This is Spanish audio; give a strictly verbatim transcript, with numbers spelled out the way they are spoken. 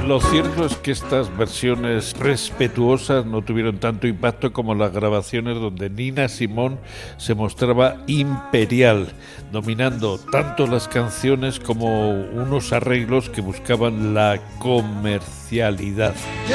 Lo cierto es que estas versiones respetuosas no tuvieron tanto impacto como las grabaciones donde Nina Simone se mostraba imperial, dominando tanto las canciones como unos arreglos que buscaban la comercialidad.